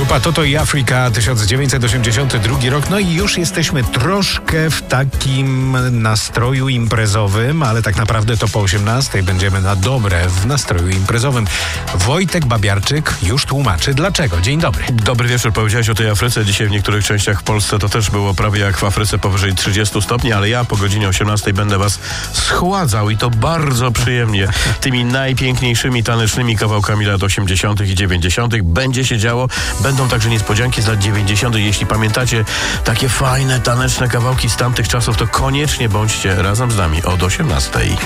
Grupa Toto i Afrika, 1982 rok. No i już jesteśmy troszkę w takim nastroju imprezowym, ale tak naprawdę to po 18 będziemy na dobre w nastroju imprezowym. Wojtek Babiarczyk już tłumaczy dlaczego. Dzień dobry. Dobry wieczór. Powiedziałeś o tej Afryce. Dzisiaj w niektórych częściach w Polsce to też było prawie jak w Afryce powyżej 30 stopni, ale ja po godzinie 18 będę was schładzał i to bardzo przyjemnie tymi najpiękniejszymi tanecznymi kawałkami lat 80. i 90. Będzie się działo. Będą także niespodzianki z lat 90. Jeśli pamiętacie takie fajne taneczne kawałki z tamtych czasów, to koniecznie bądźcie razem z nami od 18.